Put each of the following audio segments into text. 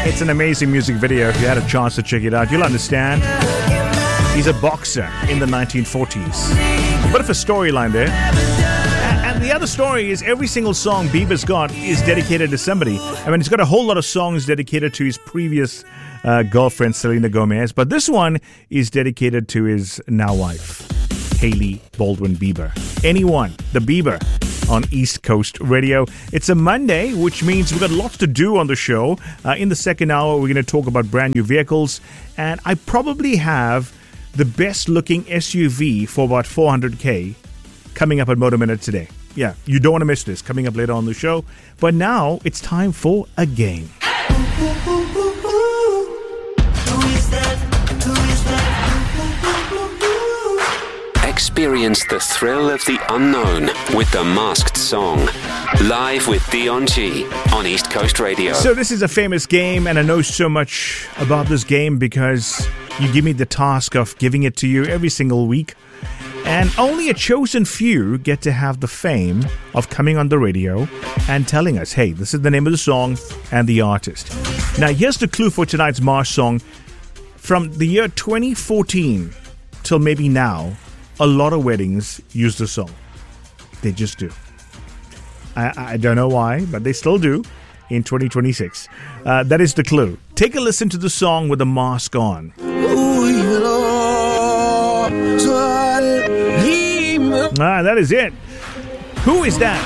It's an amazing music video. If you had a chance to check it out, you'll understand. He's a boxer in the 1940s. A bit of a storyline there. And the other story is every single song Bieber's got is dedicated to somebody. I mean, he's got a whole lot of songs dedicated to his previous girlfriend, Selena Gomez. But this one is dedicated to his now wife, Hailey Baldwin Bieber. Anyone, the Bieber on East Coast Radio. It's a Monday, which means we've got lots to do on the show. In the second hour, we're going to talk about brand new vehicles. And I probably have the best looking SUV for about 400K coming up at Motor Minute today. Yeah, you don't want to miss this. Coming up later on the show. But now it's time for a game. Experience the thrill of the unknown with The Masked Song. Live with Dion G on East Coast Radio. So this is a famous game, and I know so much about this game because you give me the task of giving it to you every single week. And only a chosen few get to have the fame of coming on the radio and telling us, hey, this is the name of the song and the artist. Now, here's the clue for tonight's Marsh song. From the year 2014 till maybe now, a lot of weddings use the song. They just do. I don't know why, but they still do in 2026. That is the clue. Take a listen to the song with the mask on. That is it. Who is that?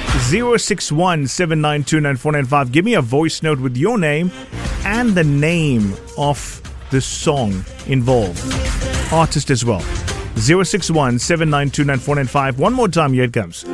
061-792-9495. Give me a voice note with your name and the name of the song involved. Artist as well. 061-792-9495. One more time, here it comes.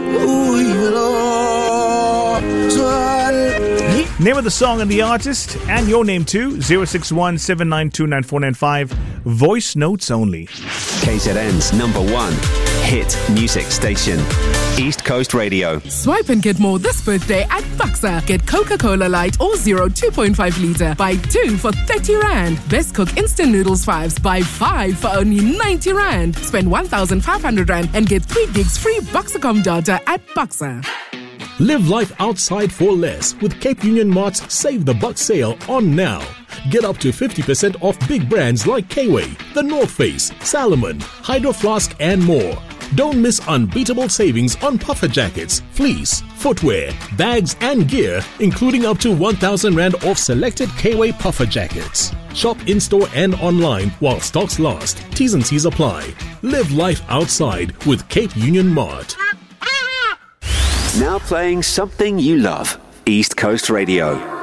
Name of the song and the artist, and your name too. 061-792-9495. Voice notes only. KZN's #1 hit music station, East Coast Radio. Swipe and get more this birthday at Buxa. Get Coca-Cola Light or Zero 2.5 litre. Buy 2 for 30 Rand. Best Cook Instant Noodles 5s. Buy 5 for only 90 Rand. Spend 1,500 Rand and get 3 gigs free Buxacom data at Buxa. Live life outside for less with Cape Union Mart's Save the Buck sale on now. Get up to 50% off big brands like K-Way, The North Face, Salomon, Hydro Flask and more. Don't miss unbeatable savings on puffer jackets, fleece, footwear, bags and gear, including up to 1,000 Rand off selected K-Way puffer jackets. Shop in-store and online while stocks last. T's and C's apply. Live life outside with Cape Union Mart. Now playing something you love, East Coast Radio.